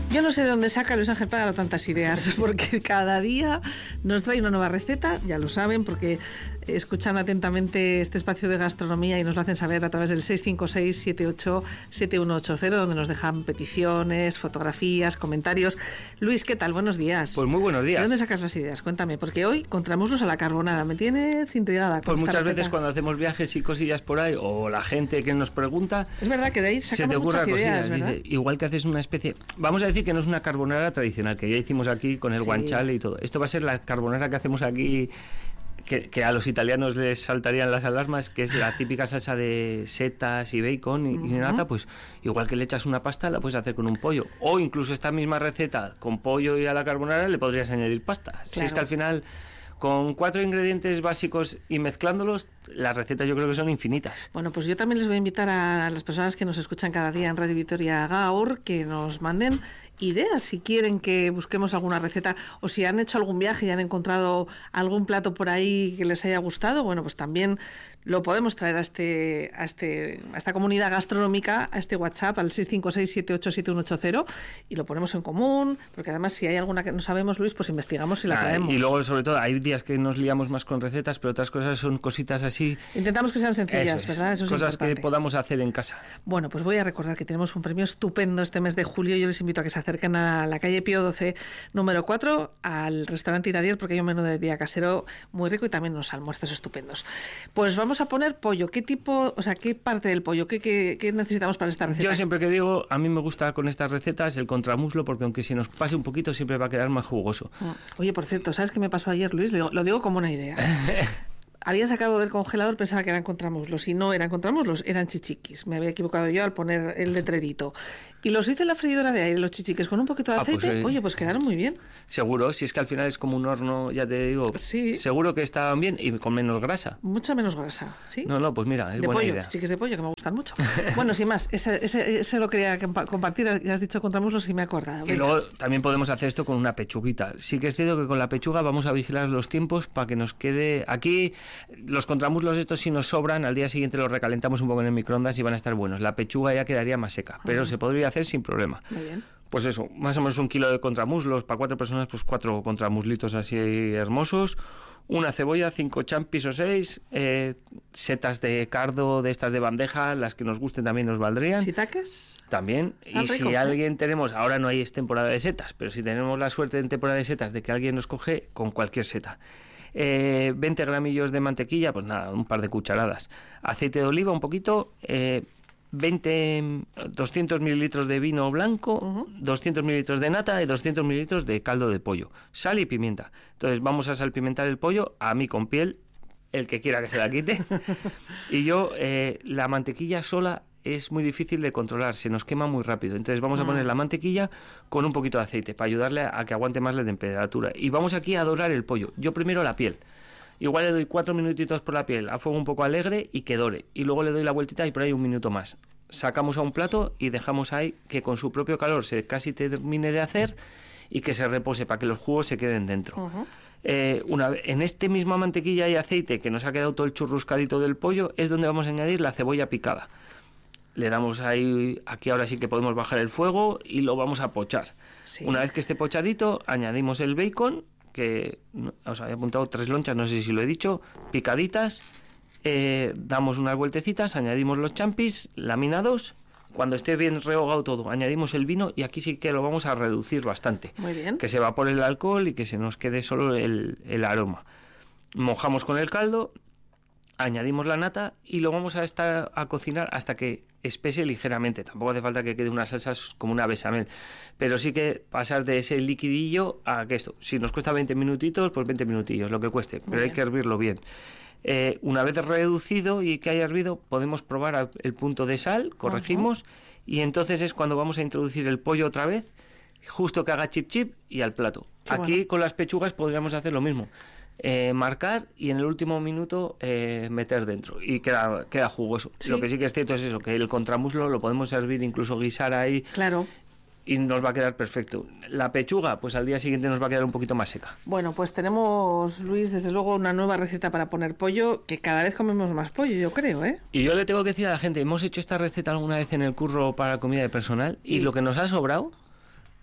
Yo no sé de dónde saca Luis Ángel Prada tantas ideas, porque cada día nos trae una nueva receta, ya lo saben, porque escuchan atentamente este espacio de gastronomía y nos lo hacen saber a través del 656-787180, donde nos dejan peticiones, fotografías, comentarios. Luis, ¿qué tal? Buenos días. Pues muy buenos días. ¿De dónde sacas las ideas? Cuéntame, porque hoy contramuslos a la carbonara. Me tienes intrigada. Pues muchas veces cuando hacemos viajes y cosillas por ahí, o la gente que nos pregunta, es verdad que de ahí sacamos muchas ideas, ¿verdad? Dice, igual que haces una especie, vamos a decir que no es una carbonara tradicional, que ya hicimos aquí con el guanciale y todo. Esto va a ser la carbonara que hacemos aquí, que a los italianos les saltarían las alarmas, que es la típica salsa de setas y bacon y nata. Pues igual que le echas una pasta, la puedes hacer con un pollo. O incluso esta misma receta con pollo y a la carbonara le podrías añadir pasta. Claro. Si es que al final, con 4 ingredientes básicos y mezclándolos, las recetas yo creo que son infinitas. Bueno, pues yo también les voy a invitar a las personas que nos escuchan cada día en Radio Vitoria Gaur que nos manden ideas si quieren que busquemos alguna receta, o si han hecho algún viaje y han encontrado algún plato por ahí que les haya gustado. Bueno, pues también lo podemos traer a esta comunidad gastronómica, a este WhatsApp, al 656-787180, y lo ponemos en común, porque además si hay alguna que no sabemos, Luis, pues investigamos y la traemos. Y luego, sobre todo, hay días que nos liamos más con recetas, pero otras cosas son cositas así. Intentamos que sean sencillas, ¿verdad? Eso es cosas importante. Que podamos hacer en casa. Bueno, pues voy a recordar que tenemos un premio estupendo este mes de julio. Yo les invito a que se acerquen a la calle Pío 12, número 4, al restaurante Iradier, porque hay un menú de día casero muy rico y también unos almuerzos estupendos. Pues vamos a poner pollo. ¿Qué tipo, o sea, qué parte del pollo? ¿Qué necesitamos para esta receta? Yo siempre que digo, a mí me gusta con estas recetas el contramuslo, porque aunque se nos pase un poquito, siempre va a quedar más jugoso. Oye, por cierto, ¿sabes qué me pasó ayer, Luis? Lo digo como una idea. Había sacado del congelador, pensaba que eran contramuslos, y no eran contramuslos, eran chichiquis. Me había equivocado yo al poner el letrerito. Y los hice en la freidora de aire, los chichiques, con un poquito de aceite. Pues, oye, pues quedaron muy bien. Seguro, si es que al final es como un horno, ya te digo. Sí. Seguro que estaban bien y con menos grasa. Mucha menos grasa, ¿sí? No, pues mira, es de buena pollo, idea. Chichiques de pollo, que me gustan mucho. Bueno, sin más, ese lo quería compartir. Ya has dicho contramuslos y me he acordado. Y luego también podemos hacer esto con una pechuguita. Sí que es cierto que con la pechuga vamos a vigilar los tiempos para que nos quede... Aquí los contramuslos estos, si nos sobran, al día siguiente los recalentamos un poco en el microondas y van a estar buenos. La pechuga ya quedaría más seca, pero se podría hacer sin problema. Muy bien. Pues eso, más o menos 1 kilo de contramuslos para 4 personas, pues 4 contramuslitos así hermosos, una cebolla, 5 champis o 6, setas de cardo de estas de bandeja, las que nos gusten también nos valdrían. ¿Sitacas? También. Están y ricos, si alguien tenemos, ahora no hay temporada de setas, pero si tenemos la suerte en temporada de setas de que alguien nos coge, con cualquier seta. 20 gramillos de mantequilla, pues nada, un par de cucharadas. Aceite de oliva, un poquito, 200 mililitros de vino blanco, 200 mililitros de nata y 200 mililitros de caldo de pollo, sal y pimienta. Entonces vamos a salpimentar el pollo, a mí con piel, el que quiera que se la quite. Y yo, la mantequilla sola es muy difícil de controlar, se nos quema muy rápido. Entonces vamos a poner la mantequilla con un poquito de aceite para ayudarle a que aguante más la temperatura. Y vamos aquí a dorar el pollo. Yo primero la piel. Igual le doy 4 minutitos por la piel a fuego un poco alegre y que dore. Y luego le doy la vueltita y por ahí 1 minuto más. Sacamos a un plato y dejamos ahí que con su propio calor se casi termine de hacer y que se repose para que los jugos se queden dentro. En este misma mantequilla y aceite que nos ha quedado todo el churruscadito del pollo es donde vamos a añadir la cebolla picada. Le damos ahí, aquí ahora sí que podemos bajar el fuego y lo vamos a pochar. Sí. Una vez que esté pochadito, añadimos el bacon, que os había apuntado 3 lonchas, no sé si lo he dicho, picaditas, damos unas vueltecitas, añadimos los champis laminados. Cuando esté bien rehogado todo, añadimos el vino y aquí sí que lo vamos a reducir bastante. Muy bien. Que se evapore el alcohol y que se nos quede solo el aroma. Mojamos con el caldo, añadimos la nata y lo vamos a estar a cocinar hasta que espese ligeramente. Tampoco hace falta que quede una salsa como una bechamel, pero sí que pasar de ese liquidillo a que esto, si nos cuesta 20 minutitos, pues 20 minutillos, lo que cueste, pero hay que hervirlo bien. Una vez reducido y que haya hervido, podemos probar el punto de sal, corregimos, y entonces es cuando vamos a introducir el pollo otra vez, justo que haga chip chip y al plato. Qué aquí bueno. Con las pechugas podríamos hacer lo mismo. Marcar y en el último minuto meter dentro y queda jugoso. ¿Sí? Lo que sí que es cierto es eso, que el contramuslo lo podemos servir, incluso guisar ahí. Claro. Y nos va a quedar perfecto. La pechuga, pues al día siguiente nos va a quedar un poquito más seca. Bueno, pues tenemos, Luis, desde luego una nueva receta para poner pollo, que cada vez comemos más pollo, yo creo, ¿eh? Y yo le tengo que decir a la gente, hemos hecho esta receta alguna vez en el curro para comida de personal y lo que nos ha sobrado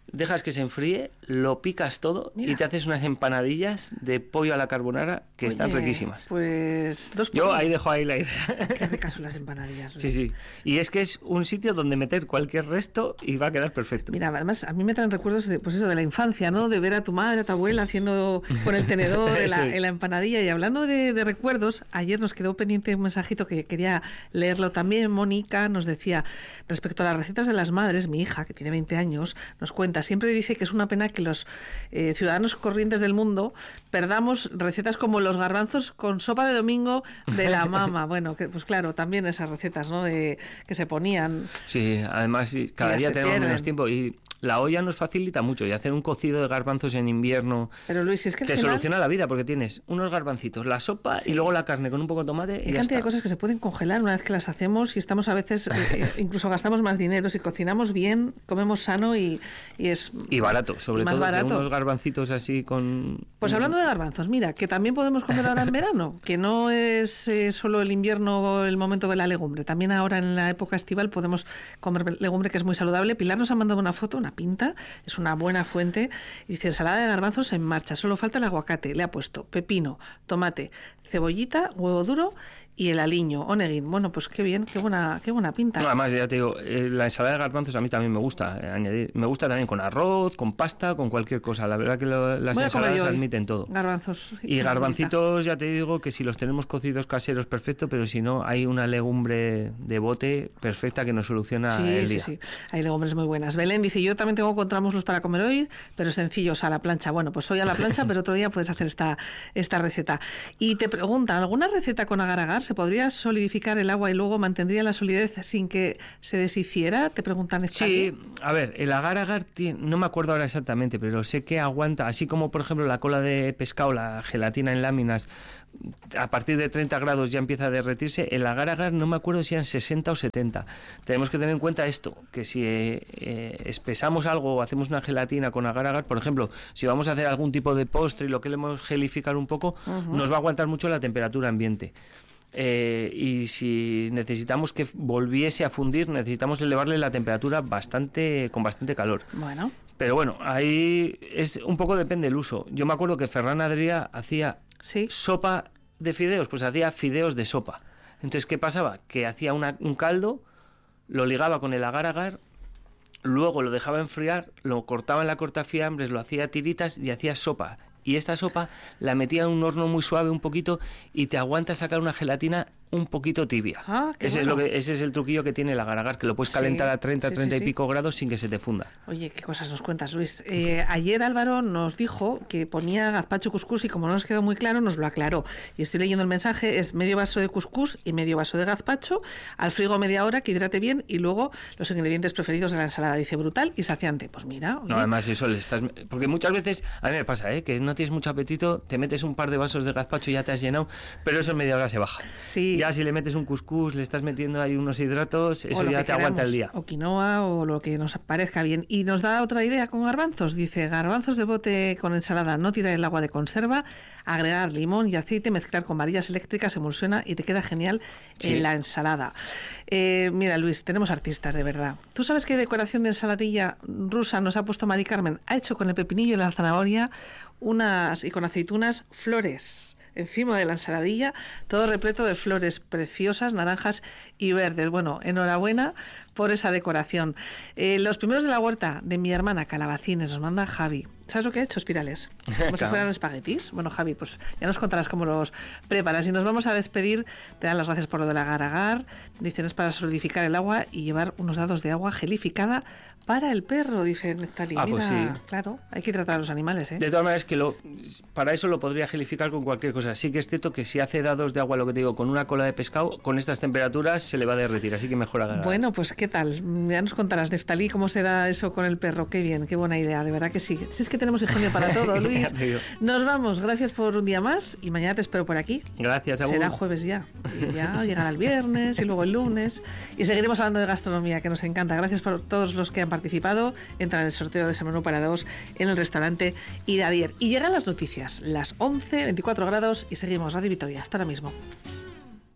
dejas que se enfríe, lo picas todo y te haces unas empanadillas de pollo a la carbonara que están riquísimas. Pues yo ahí dejo ahí la idea. Qué ricas son las empanadillas. Sí. Y es que es un sitio donde meter cualquier resto y va a quedar perfecto. Mira, además a mí me traen recuerdos de, pues eso, de la infancia, ¿no? De ver a tu madre, a tu abuela haciendo con el tenedor en la empanadilla. Y hablando de recuerdos, ayer nos quedó pendiente un mensajito que quería leerlo también. Mónica nos decía, respecto a las recetas de las madres, mi hija, que tiene 20 años, nos cuenta, siempre dice que es una pena que los ciudadanos corrientes del mundo perdamos recetas como los garbanzos con sopa de domingo de la mama. Bueno, que, pues claro, también esas recetas, ¿no? Que se ponían. Sí, además cada día tenemos menos tiempo y la olla nos facilita mucho y hacer un cocido de garbanzos en invierno. Pero Luis, es que te soluciona la vida porque tienes unos garbancitos, la sopa y luego la carne con un poco de tomate y ya está. Hay cantidad de cosas que se pueden congelar una vez que las hacemos y estamos a veces, incluso gastamos más dinero. Si cocinamos bien, comemos sano y es... Y barato, sobre más todo barato. Unos garbancitos así con... Pues hablando de garbanzos, mira, que también podemos comer ahora en verano, que no es solo el invierno el momento de la legumbre, también ahora en la época estival podemos comer legumbre, que es muy saludable. Pilar nos ha mandado una foto, una pinta, es una buena fuente, y dice, ensalada de garbanzos en marcha, solo falta el aguacate, le ha puesto pepino, tomate, cebollita, huevo duro y el aliño, oneguín. Bueno, pues qué bien, qué buena pinta. No, además, ya te digo, la ensalada de garbanzos a mí también me gusta añadir. Me gusta también con arroz, con pasta, con cualquier cosa. La verdad que las ensaladas admiten todo. Garbanzos. Y garbancitos, ya te digo que si los tenemos cocidos caseros, perfecto, pero si no, hay una legumbre de bote perfecta que nos soluciona el día. Sí, hay legumbres muy buenas. Belén dice, yo también tengo contramuslos para comer hoy, pero sencillos, a la plancha. Bueno, pues hoy a la plancha, pero otro día puedes hacer esta receta. Y te preguntan, ¿alguna receta con agar-agar? ¿Se podría solidificar el agua y luego mantendría la solidez sin que se deshiciera? Te preguntan. Sí, a ver, el agar-agar, no me acuerdo ahora exactamente, pero sé que aguanta, así como por ejemplo la cola de pescado, la gelatina en láminas, a partir de 30 grados ya empieza a derretirse. El agar-agar no me acuerdo si eran 60 o 70. Tenemos que tener en cuenta esto, que si espesamos algo o hacemos una gelatina con agar-agar, por ejemplo, si vamos a hacer algún tipo de postre y lo queremos gelificar un poco, nos va a aguantar mucho la temperatura ambiente. Y si necesitamos que volviese a fundir, necesitamos elevarle la temperatura con bastante calor. Bueno. Pero bueno, ahí es un poco depende del uso. Yo me acuerdo que Ferran Adrià hacía sopa de fideos, pues hacía fideos de sopa. Entonces, ¿qué pasaba? Que hacía un caldo, lo ligaba con el agar-agar, luego lo dejaba enfriar, lo cortaba en la cortafiambres, lo hacía tiritas y hacía sopa. Y esta sopa la metía en un horno muy suave un poquito y te aguanta sacar una gelatina un poquito tibia. Ese es el truquillo que tiene el agar-agar, que lo puedes calentar a 30 y pico grados sin que se te funda. Oye, qué cosas nos cuentas, Luis. Ayer Álvaro nos dijo que ponía gazpacho cuscús y como no nos quedó muy claro, nos lo aclaró. Y estoy leyendo el mensaje, es medio vaso de cuscús y medio vaso de gazpacho, al frigo media hora, que hidrate bien, y luego los ingredientes preferidos de la ensalada. Dice, brutal y saciante. Pues mira. Oye. No, además eso le estás... Porque muchas veces, a mí me pasa, que no tienes mucho apetito, te metes un par de vasos de gazpacho y ya te has llenado, pero eso en media hora se baja. Sí. Ya si le metes un cuscús, le estás metiendo ahí unos hidratos, eso ya te aguanta el día. O quinoa o lo que nos parezca bien. Y nos da otra idea con garbanzos. Dice, garbanzos de bote con ensalada, no tirar el agua de conserva, agregar limón y aceite, mezclar con varillas eléctricas, emulsiona y te queda genial en la ensalada. Mira, Luis, tenemos artistas, de verdad. ¿Tú sabes qué decoración de ensaladilla rusa nos ha puesto Mari Carmen? Ha hecho con el pepinillo y la zanahoria y con aceitunas flores encima de la ensaladilla, todo repleto de flores preciosas, naranjas y verdes. Bueno, enhorabuena por esa decoración. Los primeros de la huerta de mi hermana, calabacines, nos manda Javi. ¿Sabes lo que ha hecho, Espirales? Como si fueran espaguetis. Bueno, Javi, pues ya nos contarás cómo los preparas. Y nos vamos a despedir. Te dan las gracias por lo del agar-agar. Dicen, es para solidificar el agua y llevar unos dados de agua gelificada para el perro, dice Neftali. Pues sí. Claro, hay que tratar a los animales, ¿eh? De todas maneras, para eso lo podría gelificar con cualquier cosa. Sí que es cierto que si hace dados de agua, lo que te digo, con una cola de pescado, con estas temperaturas se le va a derretir, así que mejor agar-agar. Bueno, pues ¿qué tal? Ya nos contarás, Neftali, cómo se da eso con el perro. Qué bien, qué buena idea, de verdad que sí. Si es que tenemos ingenio para todo, Luis. Nos vamos, gracias por un día más y mañana te espero por aquí. Gracias, Agur. Será jueves ya. Y ya llegará el viernes y luego el lunes. Y seguiremos hablando de gastronomía, que nos encanta. Gracias por todos los que han participado. Entra en el sorteo de ese menú para dos en el restaurante Iradier. Y llegan las noticias, las 11, 24 grados y seguimos Radio Vitoria. Hasta ahora mismo.